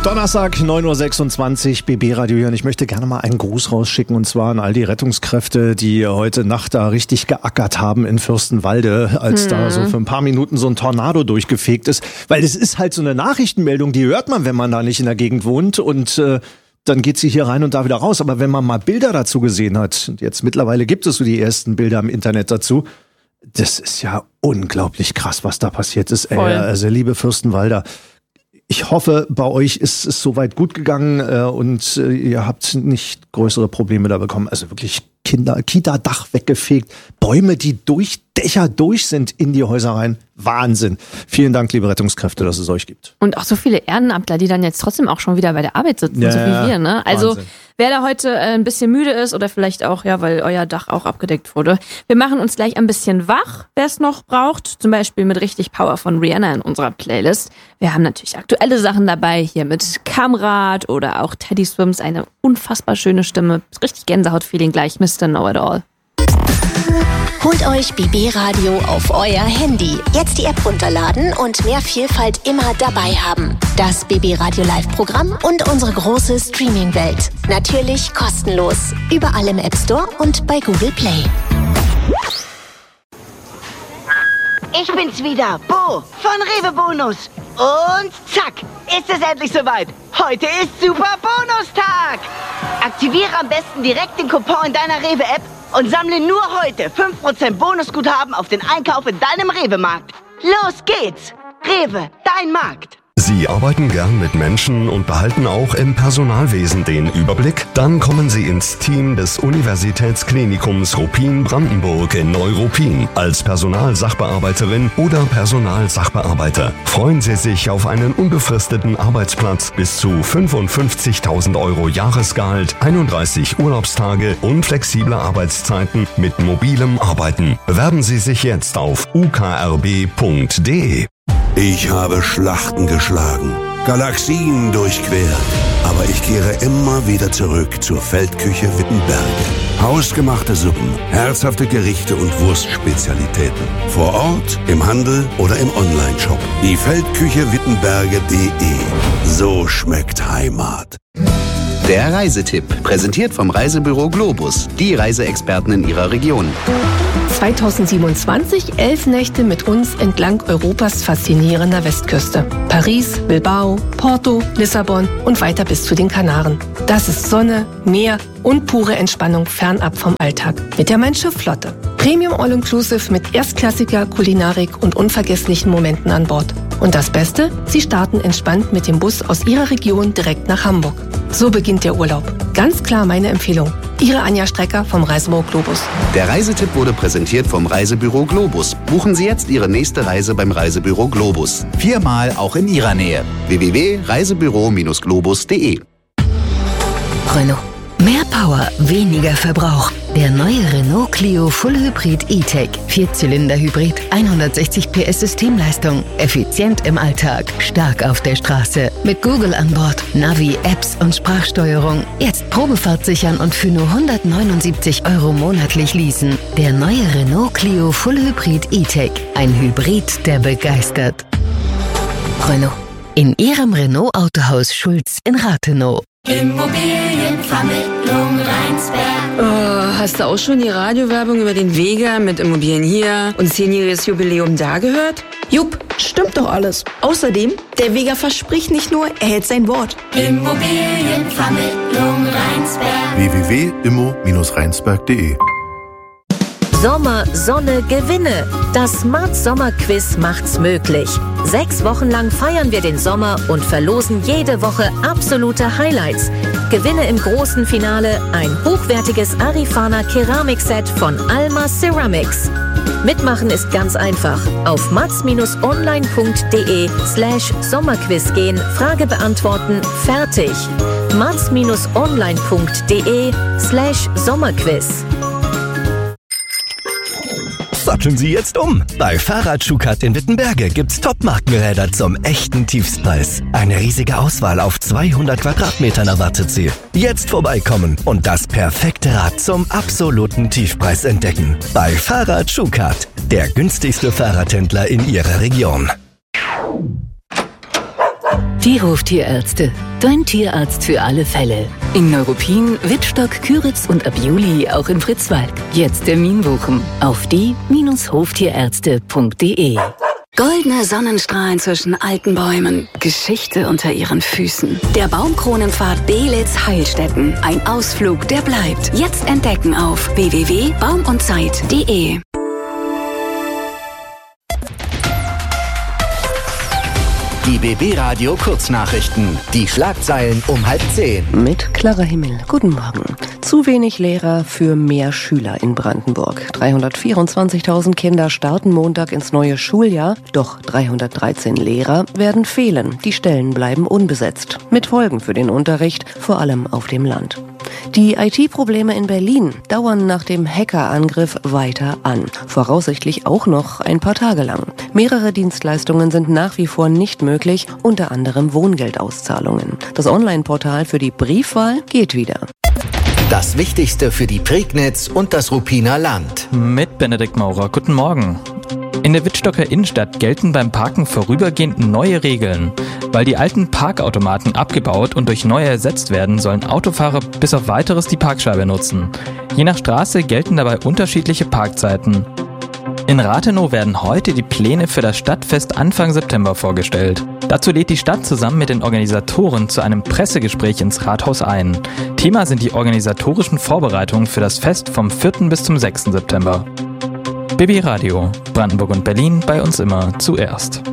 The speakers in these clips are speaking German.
Donnerstag, 9.26 Uhr, BB Radio hier. Und ich möchte gerne mal einen Gruß rausschicken, und zwar an all die Rettungskräfte, die heute Nacht da richtig geackert haben in Fürstenwalde, als da so für ein paar Minuten so ein Tornado durchgefegt ist. Weil es ist halt so eine Nachrichtenmeldung, die hört man, wenn man da nicht in der Gegend wohnt, und dann geht sie hier rein und da wieder raus. Aber wenn man mal Bilder dazu gesehen hat, und jetzt mittlerweile gibt es so die ersten Bilder im Internet dazu, das ist ja unglaublich krass, was da passiert ist. Also liebe Fürstenwalder, ich hoffe, bei euch ist es soweit gut gegangen und ihr habt nicht größere Probleme da bekommen. Also wirklich Kita-Dach weggefegt, Bäume, die durch Dächer durch sind in die Häuser rein. Wahnsinn. Vielen Dank, liebe Rettungskräfte, dass es euch gibt. Und auch so viele Ehrenamtler, die dann jetzt trotzdem auch schon wieder bei der Arbeit sitzen, so wie wir. Ne? Also Wahnsinn. Wer da heute ein bisschen müde ist oder vielleicht auch, ja, weil euer Dach auch abgedeckt wurde. Wir machen uns gleich ein bisschen wach, wer es noch braucht. Zum Beispiel mit richtig Power von Rihanna in unserer Playlist. Wir haben natürlich aktuelle Sachen dabei, hier mit Kamrad oder auch Teddy Swims, eine unfassbar schöne Stimme. Richtig Gänsehaut-Feeling gleich, Mr. Know-It-All. Holt euch BB Radio auf euer Handy. Jetzt die App runterladen und mehr Vielfalt immer dabei haben. Das BB Radio Live-Programm und unsere große Streaming-Welt. Natürlich kostenlos. Überall im App Store und bei Google Play. Ich bin's wieder, Bo von Rewe Bonus. Und zack, ist es endlich soweit. Heute ist Super Bonustag. Aktiviere am besten direkt den Coupon in deiner Rewe-App und sammle nur heute 5% Bonusguthaben auf den Einkauf in deinem Rewe-Markt. Los geht's! Rewe, dein Markt. Sie arbeiten gern mit Menschen und behalten auch im Personalwesen den Überblick? Dann kommen Sie ins Team des Universitätsklinikums Ruppin-Brandenburg in Neuruppin. Als Personalsachbearbeiterin oder Personalsachbearbeiter freuen Sie sich auf einen unbefristeten Arbeitsplatz bis zu 55.000 € Jahresgehalt, 31 Urlaubstage und flexible Arbeitszeiten mit mobilem Arbeiten. Bewerben Sie sich jetzt auf ukrb.de. Ich habe Schlachten geschlagen, Galaxien durchquert, aber ich kehre immer wieder zurück zur Feldküche Wittenberge. Hausgemachte Suppen, herzhafte Gerichte und Wurstspezialitäten. Vor Ort, im Handel oder im Onlineshop. Die Feldküche Wittenberge.de. So schmeckt Heimat. Der Reisetipp, präsentiert vom Reisebüro Globus, die Reiseexperten in Ihrer Region. 2027 11 Nächte mit uns entlang Europas faszinierender Westküste. Paris, Bilbao, Porto, Lissabon und weiter bis zu den Kanaren. Das ist Sonne, Meer und pure Entspannung fernab vom Alltag. Mit der Mein Schiff Flotte. Premium All-Inclusive mit erstklassiger Kulinarik und unvergesslichen Momenten an Bord. Und das Beste, Sie starten entspannt mit dem Bus aus Ihrer Region direkt nach Hamburg. So beginnt der Urlaub. Ganz klar meine Empfehlung. Ihre Anja Strecker vom Reisebüro Globus. Der Reisetipp wurde präsentiert vom Reisebüro Globus. Buchen Sie jetzt Ihre nächste Reise beim Reisebüro Globus. 4-mal auch in Ihrer Nähe. www.reisebüro-globus.de. Renault. Mehr Power, weniger Verbrauch. Der neue Renault Clio Full Hybrid E-Tech. 4-Zylinder-Hybrid, 160 PS Systemleistung. Effizient im Alltag, stark auf der Straße. Mit Google an Bord, Navi, Apps und Sprachsteuerung. Jetzt Probefahrt sichern und für nur 179 € monatlich leasen. Der neue Renault Clio Full Hybrid E-Tech. Ein Hybrid, der begeistert. Renault. In Ihrem Renault Autohaus Schulz in Rathenow. Immobilienvermittlung Rheinsberg. Oh, hast du auch schon die Radiowerbung über den Vega mit Immobilien hier und 10-jähriges Jubiläum da gehört? Jupp, stimmt doch alles. Außerdem, der Vega verspricht nicht nur, er hält sein Wort. Immobilienvermittlung Rheinsberg. www.immo-rheinsberg.de. Sommer, Sonne, Gewinne. Das Smart Sommer Quiz macht's möglich. 6 Wochen lang feiern wir den Sommer und verlosen jede Woche absolute Highlights. Gewinne im großen Finale ein hochwertiges Arifana Keramikset von Alma Ceramics. Mitmachen ist ganz einfach. Auf mats-online.de/Sommerquiz gehen, Frage beantworten, fertig. mats-online.de/Sommerquiz. Satteln Sie jetzt um. Bei Fahrrad-Schukat in Wittenberge gibt's Top-Markenräder zum echten Tiefstpreis. Eine riesige Auswahl auf 200 Quadratmetern erwartet Sie. Jetzt vorbeikommen und das perfekte Rad zum absoluten Tiefpreis entdecken. Bei Fahrrad-Schukat, der günstigste Fahrradhändler in Ihrer Region. Die Hoftierärzte. Dein Tierarzt für alle Fälle. In Neuruppin, Wittstock, Küritz und ab Juli auch in Fritzwald. Jetzt Termin buchen auf die-hoftierärzte.de. Goldene Sonnenstrahlen zwischen alten Bäumen, Geschichte unter ihren Füßen. Der Baumkronenpfad Belitz Heilstätten. Ein Ausflug, der bleibt. Jetzt entdecken auf www.baumundzeit.de. Die BB Radio Kurznachrichten. Die Schlagzeilen um 9:30. Mit Clara Himmel. Guten Morgen. Zu wenig Lehrer für mehr Schüler in Brandenburg. 324.000 Kinder starten Montag ins neue Schuljahr. Doch 313 Lehrer werden fehlen. Die Stellen bleiben unbesetzt. Mit Folgen für den Unterricht, vor allem auf dem Land. Die IT-Probleme in Berlin dauern nach dem Hackerangriff weiter an. Voraussichtlich auch noch ein paar Tage lang. Mehrere Dienstleistungen sind nach wie vor nicht möglich, unter anderem Wohngeldauszahlungen. Das Online-Portal für die Briefwahl geht wieder. Das Wichtigste für die Prignitz und das Ruppiner Land. Mit Benedikt Maurer. Guten Morgen. In der Wittstocker Innenstadt gelten beim Parken vorübergehend neue Regeln. Weil die alten Parkautomaten abgebaut und durch neue ersetzt werden, sollen Autofahrer bis auf Weiteres die Parkscheibe nutzen. Je nach Straße gelten dabei unterschiedliche Parkzeiten. In Rathenow werden heute die Pläne für das Stadtfest Anfang September vorgestellt. Dazu lädt die Stadt zusammen mit den Organisatoren zu einem Pressegespräch ins Rathaus ein. Thema sind die organisatorischen Vorbereitungen für das Fest vom 4. bis zum 6. September. BB Radio, Brandenburg und Berlin, bei uns immer zuerst.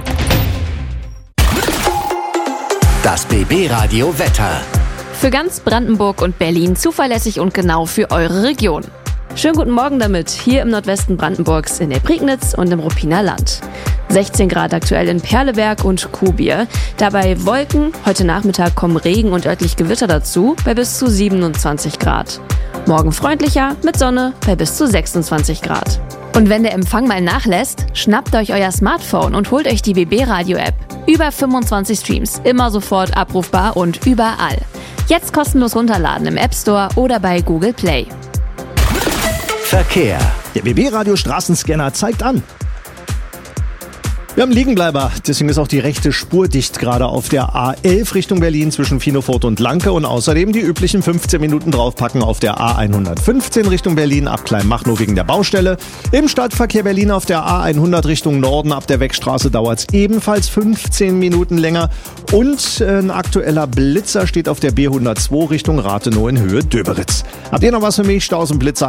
Das BB Radio Wetter. Für ganz Brandenburg und Berlin zuverlässig und genau für eure Region. Schönen guten Morgen damit, hier im Nordwesten Brandenburgs, in der Prignitz und im Ruppiner Land. 16 Grad aktuell in Perleberg und Kuhbier. Dabei Wolken, heute Nachmittag kommen Regen und örtlich Gewitter dazu, bei bis zu 27 Grad. Morgen freundlicher, mit Sonne, bei bis zu 26 Grad. Und wenn der Empfang mal nachlässt, schnappt euch euer Smartphone und holt euch die BB Radio App. Über 25 Streams, immer sofort abrufbar und überall. Jetzt kostenlos runterladen im App Store oder bei Google Play. Verkehr. Der BB Radio Straßenscanner zeigt an. Wir haben Liegenbleiber, deswegen ist auch die rechte Spur dicht, gerade auf der A11 Richtung Berlin zwischen Finofurt und Lanke und außerdem die üblichen 15 Minuten draufpacken auf der A115 Richtung Berlin ab Kleinmachnow wegen der Baustelle. Im Stadtverkehr Berlin auf der A100 Richtung Norden ab der Wegstraße dauert es ebenfalls 15 Minuten länger und ein aktueller Blitzer steht auf der B102 Richtung Rathenow in Höhe Döberitz. Habt ihr noch was für mich? Staus und Blitzer